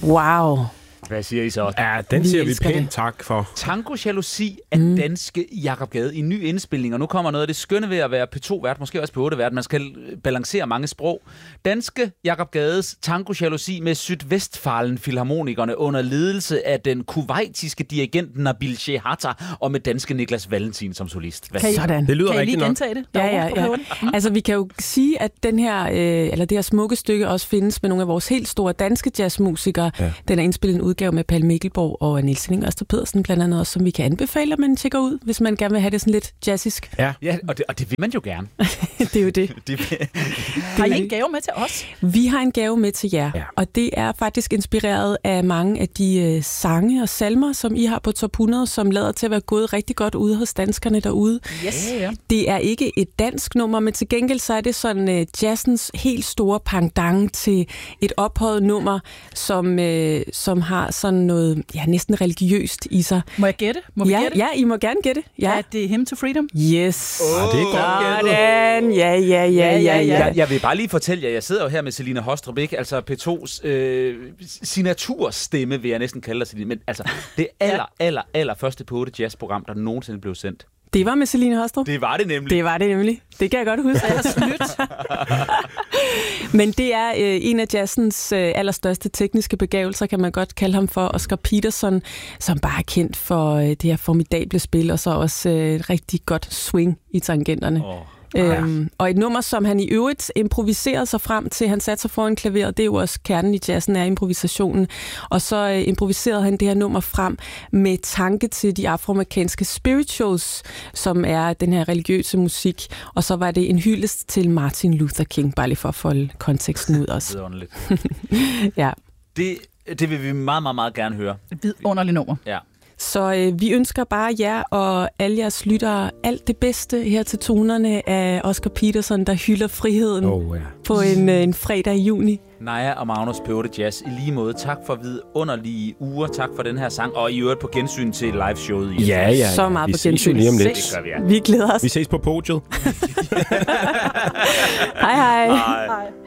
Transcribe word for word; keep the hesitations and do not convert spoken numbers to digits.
Wow. Hvad siger I så? Ja, den Vi siger vi elsker pænt det. tak for. Tango Jalousi af mm. danske Jakob Gade i en ny indspilning, og nu kommer noget af det skønne ved at være P to-vært, måske også P otte-vært. Man skal balancere mange sprog. Danske Jakob Gades Tango Jalousi med Sydvestfalen Filharmonikerne under ledelse af den kuwaitiske dirigent Nabil Shehatta og med danske Niklas Valentin som solist. Hvad Kan I, sådan. Det lyder Kan I rigtigt lige nok. gentage det? Ja, ja, ja. Altså, vi kan jo sige, at den her, øh, eller det her smukke stykke også findes med nogle af vores helt store danske jazzmusikere. Ja. Den er indspillet en udgave med Palle Mikkelborg og Niels Henning Øster Pedersen, blandt andet også, som vi kan anbefale, at man tjekker ud, hvis man gerne vil have det sådan lidt jazzisk. Ja, Ja, og det, og det vil man jo gerne. Det er jo det. Det, Har I en gave med til os? Vi har en gave med til jer, Ja. og det er faktisk inspireret af mange af de øh, sange og salmer, som I har på top hundrede, som lader til at være gået rigtig godt ude hos danskerne derude. Yes. Ja, ja. Det er ikke et dansk nummer, men til gengæld så er det sådan øh, jazzens helt store pendant til et ophøjet nummer, som, øh, som har sådan noget ja, næsten religiøst i sig. Må jeg gætte? Må vi Ja, gætte? ja, I må gerne gætte. Ja. Er det Hymn to Freedom? Yes. Ah, det er godt gættet. Sådan. Ja, ja, ja, ja, ja. Jeg, jeg vil bare lige fortælle jer, jeg sidder jo her med Selina Hostrup, ikke? Altså P to's øh, signaturstemme, vil jeg næsten kalde dig, Selina. Men altså, det aller, aller, aller første P otte jazzprogram, der nogensinde blev sendt. Det var med Selina Hostrup. Det var det nemlig. Det var det nemlig. Det kan jeg godt huske. Jeg har snydt. Men det er øh, en af jazzens øh, allerstørste tekniske begavelser, kan man godt kalde ham for, Oscar Peterson, som bare er kendt for øh, det her formidable spil, og så også øh, rigtig godt swing i tangenterne. Oh. Øhm, og et nummer, som han i øvrigt improviserede sig frem til. Han satte sig foran klaveret, det er jo også kernen i jazzen, er improvisationen. Og så øh, improviserede han det her nummer frem med tanke til de afroamerikanske spirituals, som er den her religiøse musik. Og så var det en hyldest til Martin Luther King, bare lige for at folde konteksten ud også. Vidunderligt. Ja. Det, det vil vi meget, meget, meget gerne høre. Et vidunderligt nummer. Ja. Så øh, vi ønsker bare jer og alle jeres lyttere alt det bedste her til tonerne af Oscar Peterson, der hylder friheden Oh, ja. på en, øh, en fredag i juni. Naja og Magnus P otte Jazz, i lige måde. Tak for vidunderlige uger. Tak for den her sang, og i øvrigt på gensyn til liveshowet. I Ja, ja, Så meget vi på ses jo gensyn. lige om lidt. Det gør vi, ja. Vi glæder os. Vi ses på podiet. Hej hej. Hej.